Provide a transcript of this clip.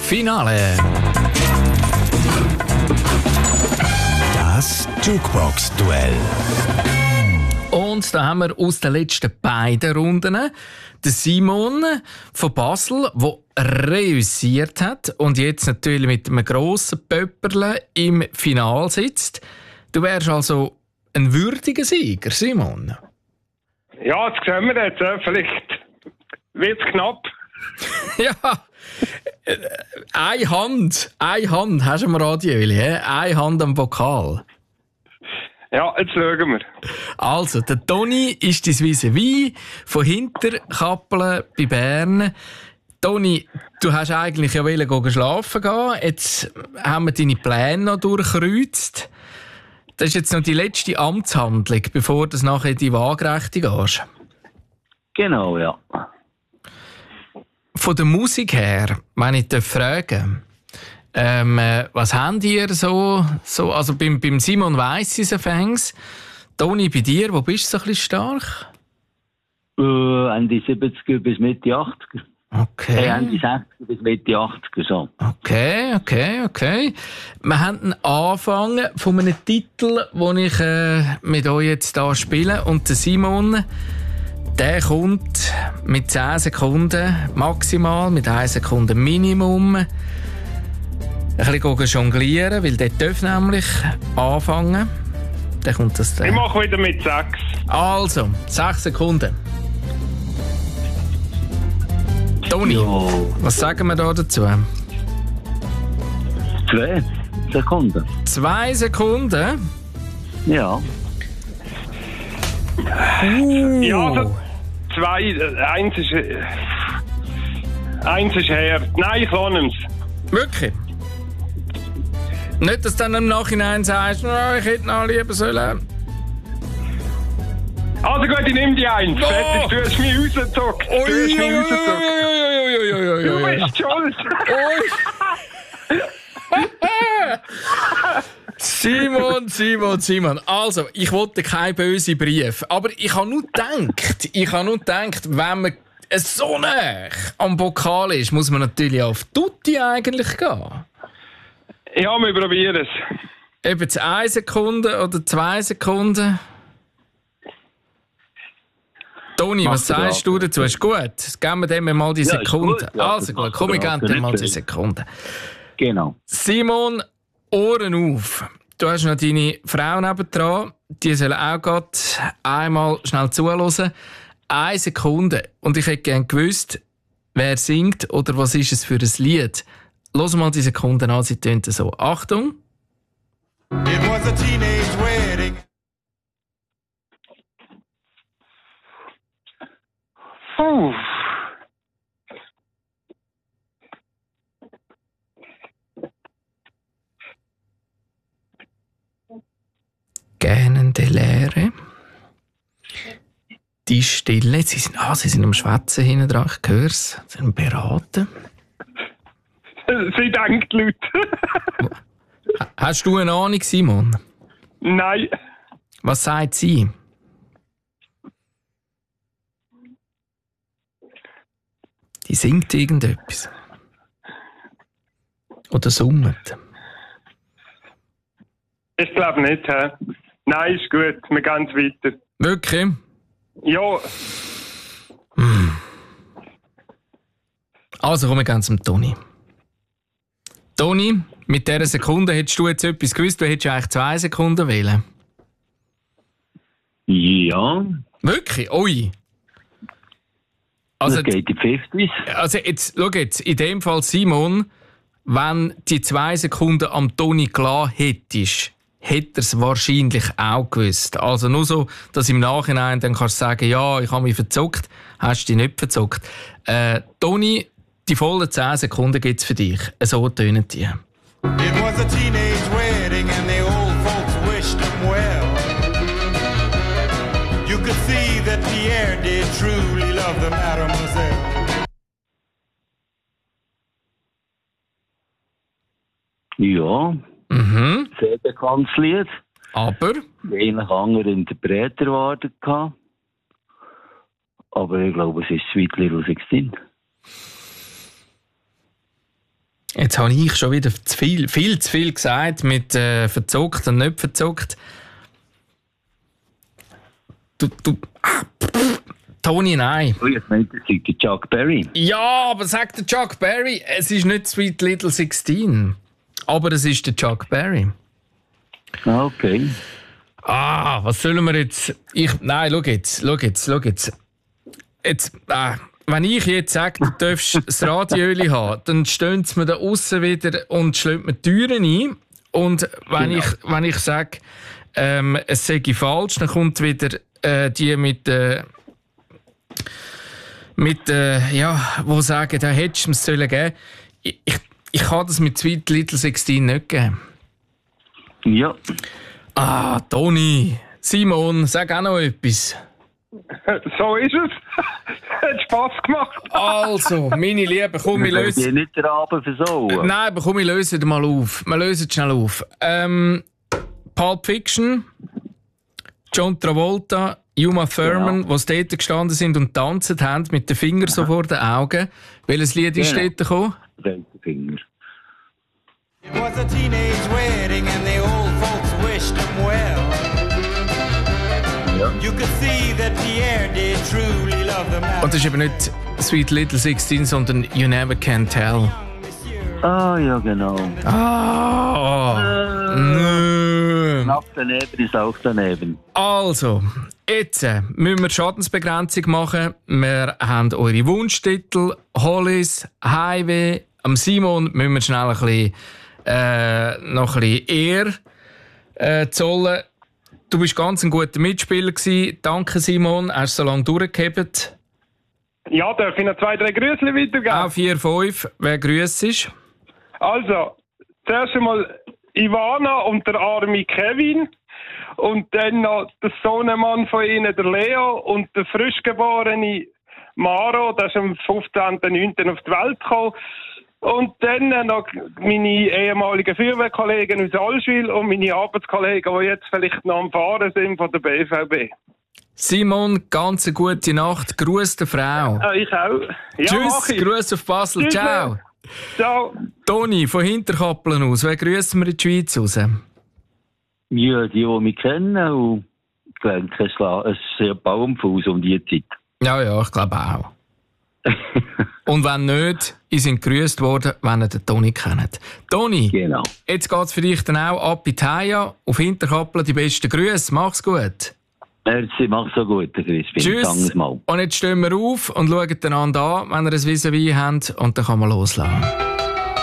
Finale. Das Jukebox-Duell. Und da haben wir aus den letzten beiden Runden den Simon von Basel, der reüssiert hat und jetzt natürlich mit einem grossen Pöpperle im Finale sitzt. Du wärst also ein würdiger Sieger, Simon. Ja, das sehen wir jetzt. Vielleicht wird es knapp. Ja, eine Hand hast du am Radio, eine Hand am Vokal. Ja, jetzt schauen wir. Also, der Toni ist dein Vis-à-vis von Hinterkappelen bei Bern. Toni, du hast eigentlich ja schlafen gehen. Jetzt haben wir deine Pläne noch durchkreuzt. Das ist jetzt noch die letzte Amtshandlung, bevor du nachher in die Waagrechte gehst. Genau, ja. Von der Musik her, wenn ich fragen was habt ihr so also beim Simon weiss ich es fängs. Toni, bei dir, wo bist du so ein bisschen stark? Ende 70er bis Mitte 80er. Okay. Ende 60er bis Mitte 80er, so. Okay. Wir haben einen Anfang von einem Titel, den ich mit euch jetzt hier spiele. Und der Simon, der kommt mit 10 Sekunden maximal, mit 1 Sekunde Minimum. Ein bisschen jonglieren, weil der darf nämlich anfangen. Dann kommt das dann. Ich mache wieder mit 6. Also, 6 Sekunden. Toni, was sagen wir da dazu? 2 Sekunden. 2 Sekunden? Ja. Ja, also 2, 1 ist her. Nein, ich lasse es. Wirklich? Nicht, dass du dann im Nachhinein sagst, ich hätte noch lieber sollen. Also gut, ich nehme die 1. Oh. Fertig, du hast mich rausgezockt. Du bist schuld. Simon. Also, ich wollte keinen bösen Brief. Aber ich habe nur gedacht, wenn man so nah am Pokal ist, muss man natürlich auf Tutti eigentlich gehen. Ja, wir probieren es. Eben 1 Sekunde oder 2 Sekunden. Toni, was sagst du dazu? Ist gut? Geben wir dem mal die Sekunde. Ja, also gut, komm, ich gebe dir mal die Sekunde. Genau. Simon, Ohren auf. Du hast noch deine Frau nebendran. Die soll auch gerade einmal schnell zuhören. 1 Sekunde. Und ich hätte gerne gewusst, wer singt oder was ist es für ein Lied. Los mal die Sekunden an, sie tönt so. Achtung. It was a teenage wedding. Gähnende Leere. Die Stille. Sie sind am Schwätzen hinten dran. Ich höre es. Sie sind beraten. Sie denkt laut. Hast du eine Ahnung, Simon? Nein. Was sagt sie? Die singt irgendetwas. Oder summt. Ich glaube nicht. He? Nein, ist gut. Wir gehen weiter. Wirklich? Ja. Also kommen wir ganz zum Toni. Toni, mit dieser Sekunde hättest du jetzt etwas gewusst, du hättest eigentlich 2 Sekunden wählen. Ja. Wirklich? Ui. Also, das geht in 50s. Also schau jetzt, in dem Fall Simon, wenn die 2 Sekunden am Toni klar hättest, hätte er es wahrscheinlich auch gewusst. Also nur so, dass im Nachhinein dann kannst du sagen, ja, ich habe mich verzockt, hast dich nicht verzockt. Toni, die vollen 10 Sekunden gibt es für dich. So tönen die. It was a teenage wedding and the old folks wished him well. You could see that Pierre did truly love the mademoiselle. Ja. Sehr bekanntes Lied. Aber? Eigentlich andere Interpreter erwartet. Aber ich glaube, es ist Sweet Little 16. Jetzt habe ich schon wieder viel zu viel gesagt mit verzockt und nicht verzockt. Toni, nein. Oh, ich meinte, das ist der Chuck Berry. Ja, aber sagt der Chuck Berry, es ist nicht Sweet Little 16. Aber es ist der Chuck Berry. Ah, okay. Was sollen wir jetzt? Nein, schau jetzt. Wenn ich jetzt sage, du darfst das Radioöli haben, dann stehen sie mir da aussen wieder und schlagen mir die Türen ein. Und wenn ich sage, es sei falsch, dann kommt wieder die wo sagen, da hättest du es sollen geben. Ich kann das mit Sweet Little 16 nicht geben. Ja. Toni, Simon, sag auch noch etwas. So ist es. Hat Spass gemacht. Also, meine Lieben, komm, wir lösen... Ich nicht den Abend versauen. Nein, aber komm, wir lösen mal auf. Wir lösen schnell auf. Pulp Fiction, John Travolta, Uma Thurman, die dort gestanden sind und tanzt haben mit den Fingern so vor den Augen. Welches Lied ist dort gekommen? Finger. It was a teenage wedding and the old folks wished him well. Ja. You could see that Pierre did truly love the man. Und das ist eben nicht Sweet Little 16, sondern You Never Can Tell. Ah, ja, genau. Nö. Knapp daneben ist auch daneben. Also, jetzt müssen wir Schadensbegrenzung machen. Wir haben eure Wunschtitel, Hollis, Highway. Am Simon müssen wir schnell noch ein bisschen Ehr zollen. Du bist ganz ein guter Mitspieler gewesen. Danke, Simon. Hast so lange durchgehebt. Ja, darf ich noch 2, 3 Grüße weitergeben? Auch 4, 5. Wer grüßt ist? Also, zuerst einmal Ivana und der arme Kevin. Und dann noch der Sohnemann von ihnen, der Leo. Und der frischgeborene Maro, der ist am 15.09. auf die Welt gekommen. Und dann noch meine ehemaligen Feuerwehrkollegen aus Allschwil und meine Arbeitskollegen, die jetzt vielleicht noch am Fahren sind von der BVB. Simon, ganz eine gute Nacht. Gruß der Frau. Ja, ich auch. Ja, Tschüss, Gruß auf Basel. Tschüss. Ciao. Ciao. Toni, von Hinterkappeln aus, wer grüßen wir in die Schweiz raus? Ja, die mich kennen, und ich denke, es ist sehr Baumfuß um die Zeit. Ja, ich glaube auch. Und wenn nicht, ihr sind gegrüßt worden, wenn ihr den Toni kennt. Toni, Genau. jetzt geht es für dich dann auch ab in die Haia, auf Hinterkappeln die besten Grüße. Mach's gut. Merci, mach's so gut, Crispin. Tschüss. Mal. Und jetzt stehen wir auf und schauen einander an, wenn ihr ein Vis-à-vis habt, und dann kann man loslassen.